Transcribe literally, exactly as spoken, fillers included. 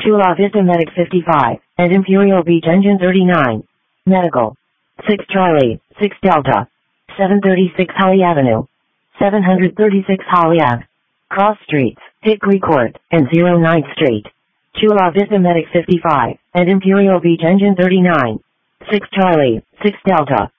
Chula Vista Medic fifty-five, and Imperial Beach Engine thirty-nine. Medical. six Charlie, six Delta. seven thirty-six Holly Avenue. seven thirty-six Holly Ave. Cross Streets, Hickory Court, and oh ninth Street. Chula Vista Medic fifty-five, and Imperial Beach Engine thirty-nine. six Charlie, six Delta.